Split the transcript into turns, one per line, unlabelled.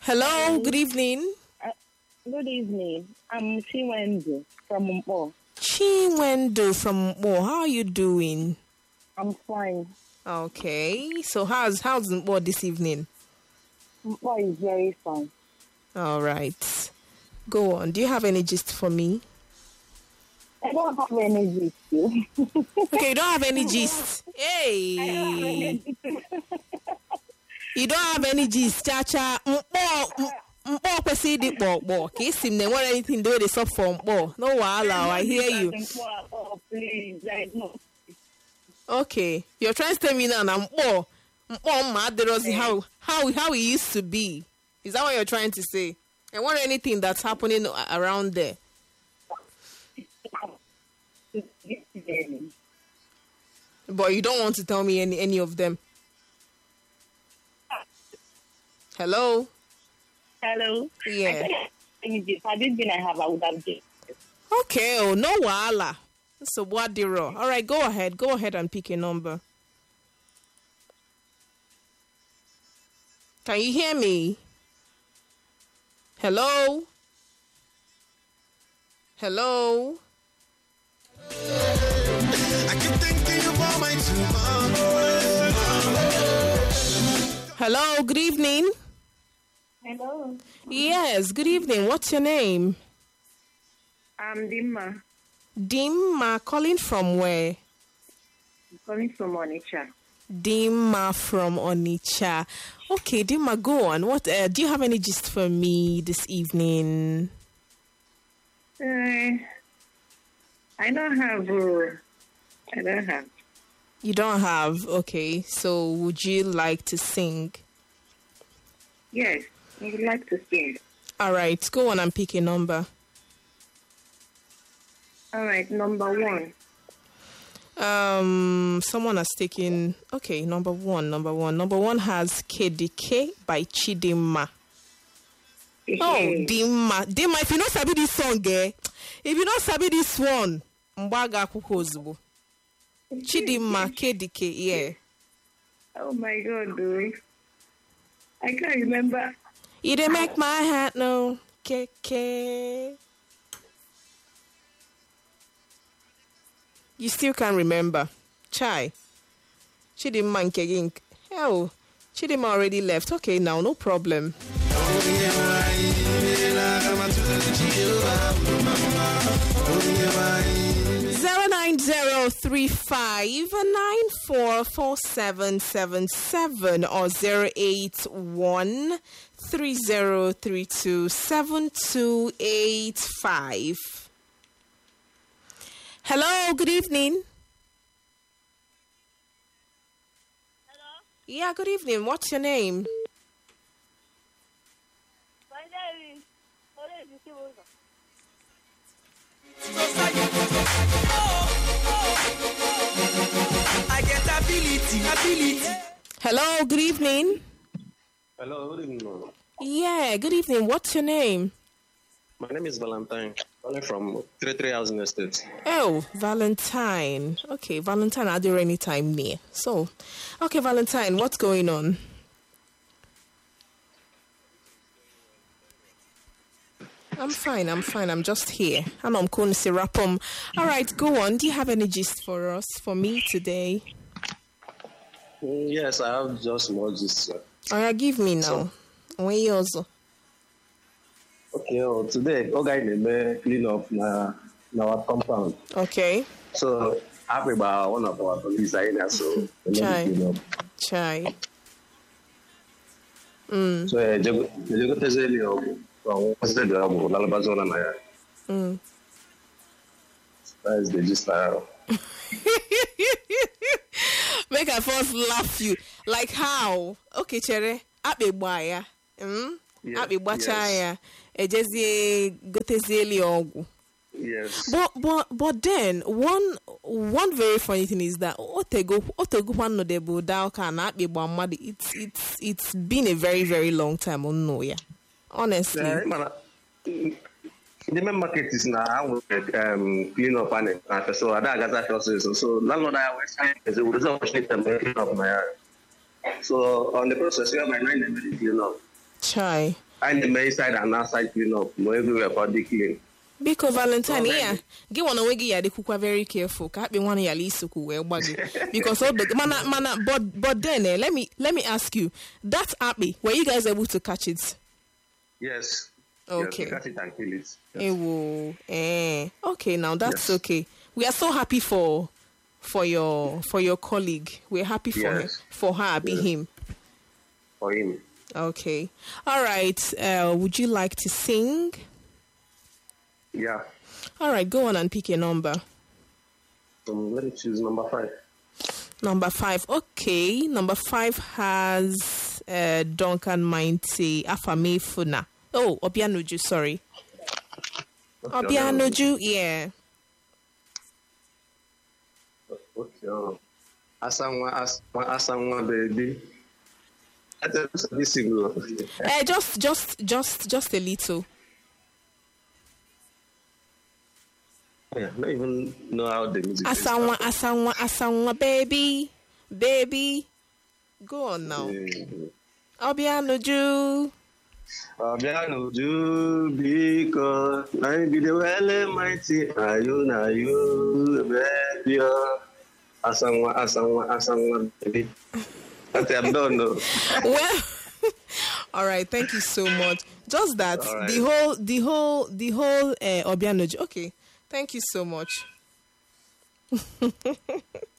Hello, good evening.
Good evening. I'm Chinwendu from Mpo.
Chinwendu from Mpo. How are you doing?
I'm fine.
Okay. So how's Mpo this evening?
Mpo is very fine.
All right. Go on. Do you have any gist for me?
I don't have any gist.
Okay, you don't have any gist. Hey. You don't have any gist, Chacha. Mpo kwesi di kpokpo. Ka isi m want anything do they sub for Mpo. No wahala, I hear you.
Please, I know.
Okay, you're trying to tell me now Mpo ma aderozi how it used to be. Is that what you're trying to say? I want anything that's happening around there. But you don't want to tell me any of them. Hello?
Hello?
Yeah.
I didn't think I would have did.
Okay, oh, no wahala. So what the raw? All right, go ahead. Go ahead and pick a number. Can you hear me? Hello? Hello?
I keep thinking about my
Hello, good evening.
Hello?
Yes, good evening. What's your name?
I'm Dimma.
Dimma, calling from where?
I'm calling from Onitsha.
Dimma from Onitsha. Okay, Dimma, go on. What do you have any gist for me this evening?
I don't have.
You don't have. Okay, so would you like to sing?
Yes, I would like to sing.
All right, go on and pick a number.
All right, number 1.
Someone has taken. Okay, number one. Number one has KDK by Chidimma. Oh, Dimma. If you don't sabi this song, if you don't sabi this one, Mbaga Kukozbu. Chidimma, KDK, yeah.
Oh my God, dude. I can't remember.
You didn't make my hat no KK. You still can't remember. Chai. Chidimma Nkegink. Hell, Chidimma already left. Okay, now, no problem. 09035944777 or 08130327285. Hello, good evening.
Hello?
Yeah, good evening. What's your name?
My name is Kibuzo.
I get ability.
Hello, good evening.
Hello, good evening.
Yeah, good evening. What's your name?
My name is Valentine. Calling from 33 Housing Estate.
Oh, Valentine. Okay, Valentine, are there any time near? So, okay, Valentine, what's going on? I'm fine. I'm just here. And I'm calling Sirapum. All right, go on. Do you have any gist for us, for me today?
Yes, I have just more gist.
All right, give me now. When you also.
Okay, today, all guys may clean up na our compound.
Okay.
So, happy about one of our police are in there, so
Chai.
So, you go tell you from what's the Lalabazona na ya. That is the gist.
Make I first laugh you. Like how? Okay, Chere. Ape boya. Ape bachaya. Ejezie gotezieli ogu.
Yes.
But then one very funny thing is that otego one de budao can ape bamadi. It's been a very, very long time on no yeah. Honestly.
The main market is now clean up and so I got that also. So landlord I always say is a result of clean up my yard. So on the process, you have my 9 minutes, you know.
Chai.
I need inside and outside clean up. No everywhere for the clean.
Biko Valentine,
Oh,
yeah. Give one away ya de kukwa very careful. Can't be one ya lisuku we gbagi. Because all the mana but then let me ask you, that Abby, were you guys able to catch it?
Yes.
Okay.
Yes, we got it and kill it.
Okay, now that's
Yes.
okay. We are so happy for your colleague. We're happy for
Yes.
him, for her, be
Yes.
him.
For him.
Okay. All right. Would you like to sing?
Yeah.
All right, go on and pick a number.
Let me choose number 5.
Number 5. Okay. Number 5 has Duncan Mighty Afame Funa. Oh, Obianuju, sorry. Obianuju, yeah.
Okay. Asanwa, baby. That's a single.
Just a little.
Yeah, I don't even know how the music
Asanwa, baby. Go on now. Obianuju.
Obianuju, because I be the well mighty. Are you, baby? Asanwa, baby. I'm done, no.
Well, all right. Thank you so much. Just that
All right.
the whole Obianuju. Okay. Thank you so much.